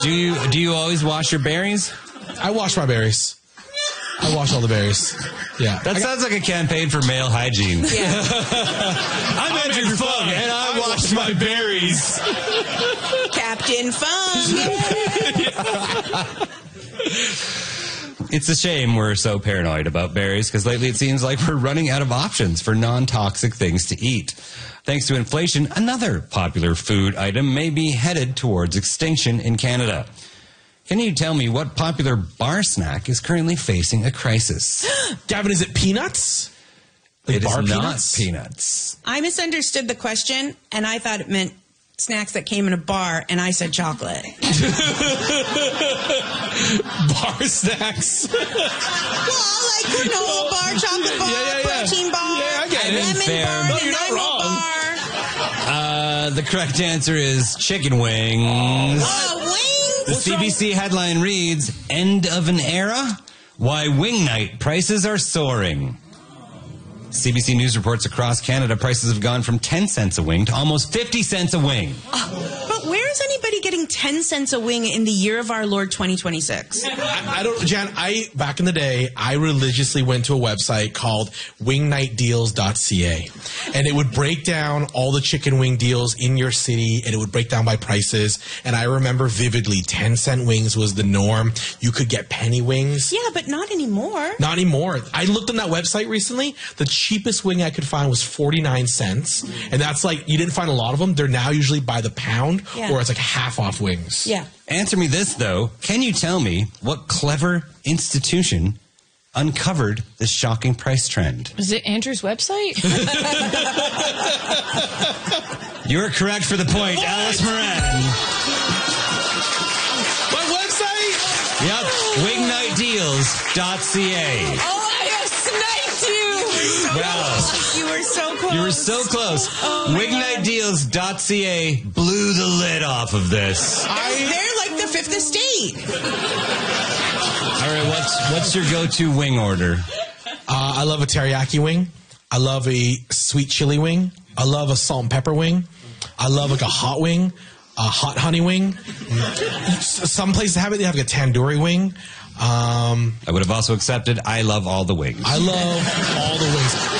Do you always wash your berries? I wash my berries. I wash all the berries. Yeah. That sounds like a campaign for male hygiene. Yeah. I'm Andrew Fung, and I wash my berries. Captain Fun. It's a shame we're so paranoid about berries, because lately it seems like we're running out of options for non-toxic things to eat. Thanks to inflation, another popular food item may be headed towards extinction in Canada. Can you tell me what popular bar snack is currently facing a crisis? Gavin, is it peanuts? It bar is not peanuts? peanuts. I misunderstood the question, and I thought it meant snacks that came in a bar, and I said chocolate. Bar snacks. Well, like granola bar, chocolate bar, protein bar, Yeah, I get it. lemon Fair. bar, No, you're not Nanaimo wrong. bar. The correct answer is chicken wings. Wings. The CBC headline reads, "End of an era? Why wing night prices are soaring." CBC News reports across Canada, prices have gone from 10 cents a wing to almost 50 cents a wing. But where is anybody getting 10 cents a wing in the year of our Lord 2026? I don't, Jan, back in the day, I religiously went to a website called wingnightdeals.ca, and it would break down all the chicken wing deals in your city, and it would break down by prices. And I remember vividly, 10-cent wings was the norm. You could get penny wings. Yeah, but not anymore. Not anymore. I looked on that website recently. The cheapest wing I could find was 49 cents. And that's like, you didn't find a lot of them. They're now usually by the pound, Yeah. or it's like half off wings. Yeah. Answer me this, though. Can you tell me what clever institution uncovered this shocking price trend? Is it Andrew's website? You are correct for the point, Alice Moran. What website? Yep, wingnightdeals.ca. Oh, I have sniped you! Wow. You were so close. You were so close. wingnightdeals.ca blew the lid off of this. They're like the Fifth Estate. All right, what's your go-to wing order? I love a teriyaki wing. I love a sweet chili wing. I love a salt and pepper wing. I love like a hot wing, a hot honey wing. Some places have it. They have like a tandoori wing. I would have also accepted I love all the wings. I love all the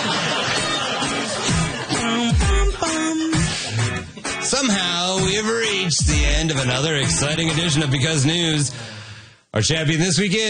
wings. Somehow we have reached the end of another exciting edition of Because News. Our champion this weekend